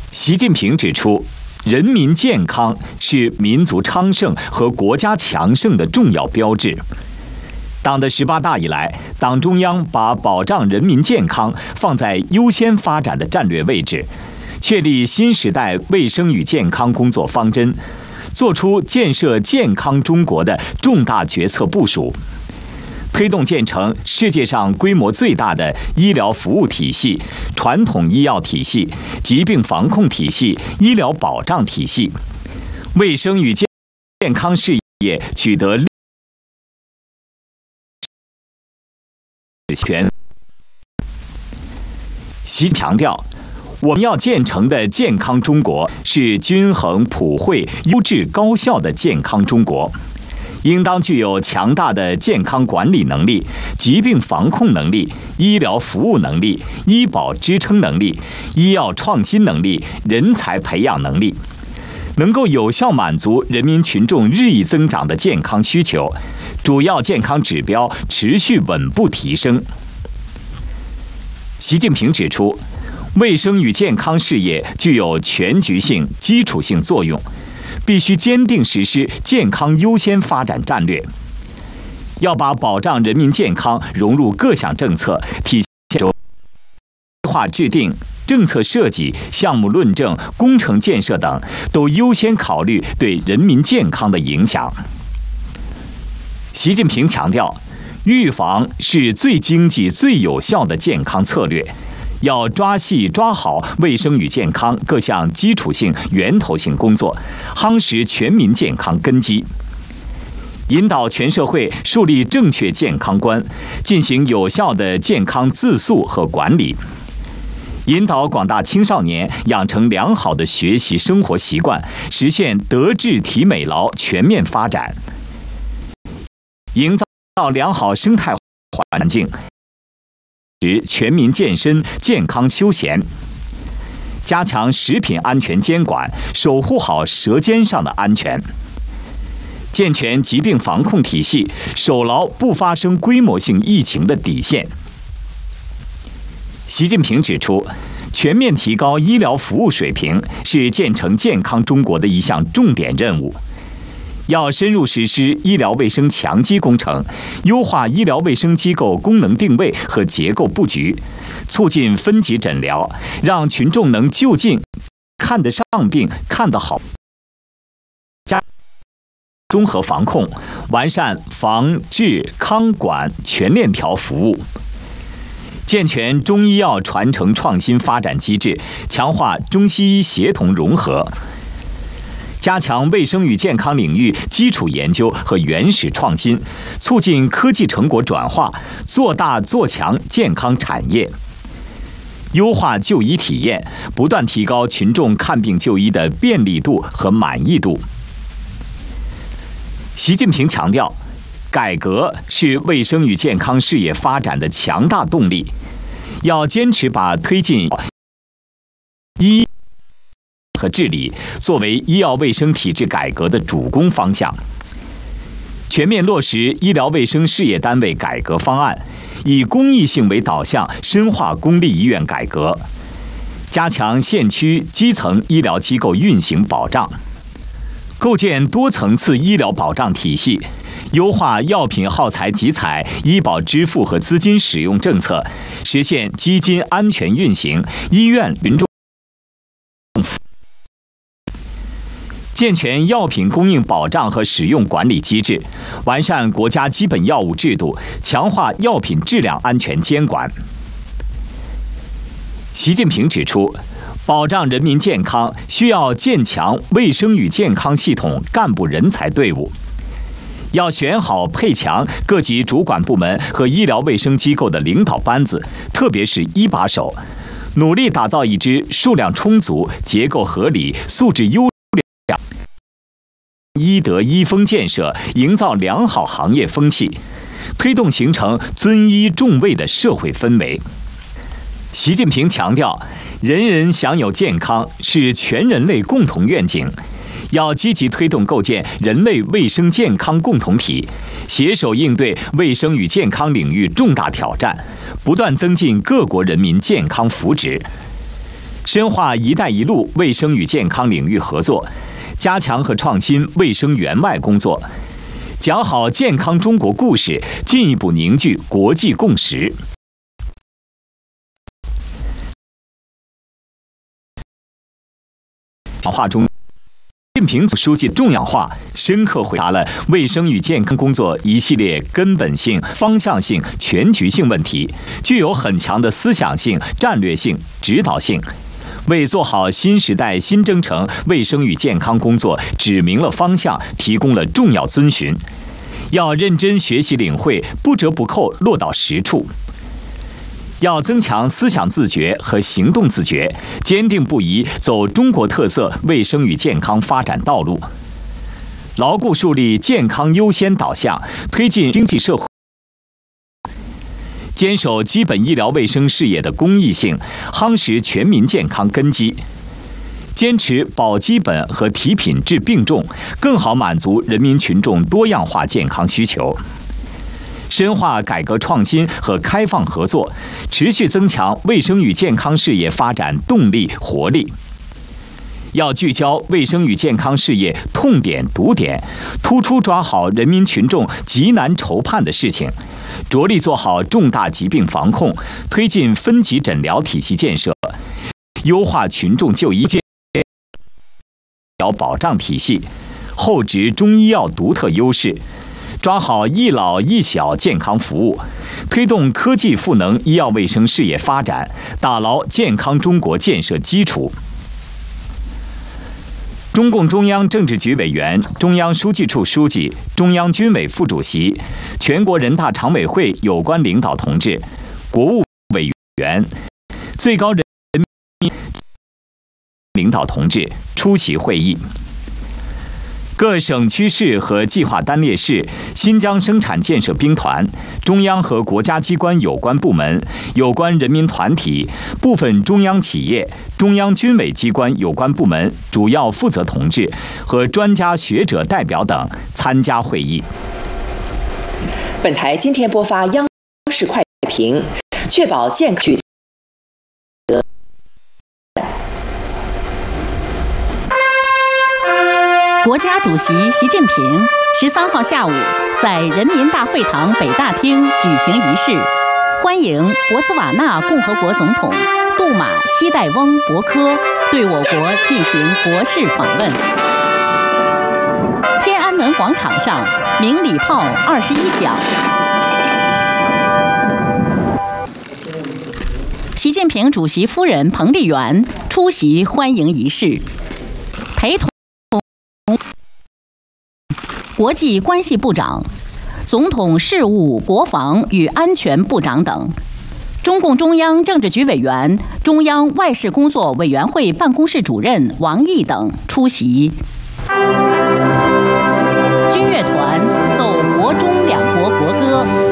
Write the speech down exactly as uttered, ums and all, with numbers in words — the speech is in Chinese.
习近平指出，人民健康是民族昌盛和国家强盛的重要标志。党的十八大以来，党中央把保障人民健康放在优先发展的战略位置，确立新时代卫生与健康工作方针，作出建设健康中国的重大决策部署，推动建成世界上规模最大的医疗服务体系、传统医药体系、疾病防控体系、医疗保障体系，卫生与健康事业取得权。习强调，我们要建成的健康中国是均衡、普惠、优质、高效的健康中国，应当具有强大的健康管理能力、疾病防控能力、医疗服务能力、医保支撑能力、医药创新能力、人才培养能力，能够有效满足人民群众日益增长的健康需求，主要健康指标持续稳步提升。习近平指出，卫生与健康事业具有全局性、基础性作用，必须坚定实施健康优先发展战略，要把保障人民健康融入各项政策体系中，规划制定、政策设计、项目论证、工程建设等都优先考虑对人民健康的影响。习近平强调，预防是最经济、最有效的健康策略，要抓细抓好卫生与健康各项基础性、源头性工作，夯实全民健康根基，引导全社会树立正确健康观，进行有效的健康自述和管理，引导广大青少年养成良好的学习生活习惯，实现德智体美劳全面发展，营造良好生态环境，使全民健身、健康休闲，加强食品安全监管，守护好舌尖上的安全，健全疾病防控体系，守牢不发生规模性疫情的底线。习近平指出，全面提高医疗服务水平是建成健康中国的一项重点任务。要深入实施医疗卫生强基工程，优化医疗卫生机构功能定位和结构布局，促进分级诊疗，让群众能就近看得上病、看得好。加综合防控，完善防治康管全链条服务，健全中医药传承创新发展机制，强化中西医协同融合。加强卫生与健康领域基础研究和原始创新，促进科技成果转化，做大做强健康产业。优化就医体验，不断提高群众看病就医的便利度和满意度。习近平强调，改革是卫生与健康事业发展的强大动力，要坚持把推进医和治理作为医药卫生体制改革的主攻方向，全面落实医疗卫生事业单位改革方案，以公益性为导向，深化公立医院改革，加强县区基层医疗机构运行保障，构建多层次医疗保障体系，优化药品耗材集采、医保支付和资金使用政策，实现基金安全运行，医院民众健全药品供应保障和使用管理机制，完善国家基本药物制度，强化药品质量安全监管。习近平指出，保障人民健康需要建强卫生与健康系统干部人才队伍，要选好配强各级主管部门和医疗卫生机构的领导班子，特别是一把手，努力打造一支数量充足、结构合理、素质优良医德医风建设，营造良好行业风气，推动形成尊医重卫的社会氛围。习近平强调，人人享有健康是全人类共同愿景，要积极推动构建人类卫生健康共同体，携手应对卫生与健康领域重大挑战，不断增进各国人民健康福祉。 深化“一带一路”卫生与健康领域合作，加强和创新卫生援外工作，讲好健康中国故事，进一步凝聚国际共识。讲话中，习近平总书记重要话深刻回答了卫生与健康工作一系列根本性、方向性、全局性问题，具有很强的思想性、战略性、指导性，为做好新时代新征程卫生与健康工作指明了方向，提供了重要遵循。要认真学习领会，不折不扣落到实处。要增强思想自觉和行动自觉，坚定不移走中国特色卫生与健康发展道路，牢固树立健康优先导向，推进经济社会，坚守基本医疗卫生事业的公益性，夯实全民健康根基，坚持保基本和提品质并重，更好满足人民群众多样化健康需求。深化改革创新和开放合作，持续增强卫生与健康事业发展动力活力。要聚焦卫生与健康事业痛点堵点，突出抓好人民群众急难愁盼的事情，着力做好重大疾病防控，推进分级诊疗体系建设，优化群众就医医疗保障体系，厚植中医药独特优势。抓好一老一小健康服务，推动科技赋能医药卫生事业发展，打牢健康中国建设基础。中共中央政治局委员、中央书记处书记、中央军委副主席、全国人大常委会有关领导同志、国务委员、最高人民领导同志出席会议。各省区市和计划单列市、新疆生产建设兵团、中央和国家机关有关部门、有关人民团体、部分中央企业、中央军委机关有关部门主要负责同志和专家学者代表等参加会议。 本台今天播发央视快评，确保健康。 国家主席习近平十三号下午在人民大会堂北大厅举行仪式，欢迎博茨瓦纳共和国总统杜马西代翁博科对我国进行国事访问。天安门广场上鸣礼炮二十一响，习近平主席夫人彭丽媛出席欢迎仪式，陪同国际关系部长、总统事务、国防与安全部长等，中共中央政治局委员、中央外事工作委员会办公室主任王毅等出席。军乐团奏国中两国国歌。